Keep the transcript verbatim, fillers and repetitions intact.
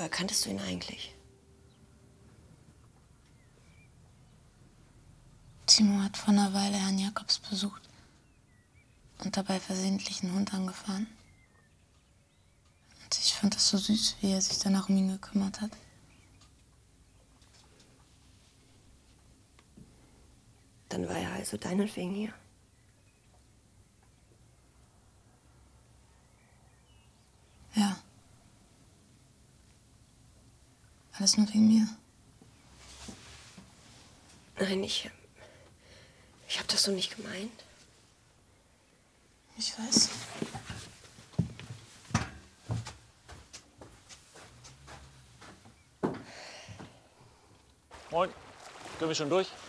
Woher kanntest du ihn eigentlich? Timo hat vor einer Weile Herrn Jakobs besucht und dabei versehentlich einen Hund angefahren. Und ich fand das so süß, wie er sich danach um ihn gekümmert hat. Dann war er also deinetwegen hier. Ja. Alles nur wegen mir. Nein, ich... Ich hab das so nicht gemeint. Ich weiß. Moin. Können wir schon durch?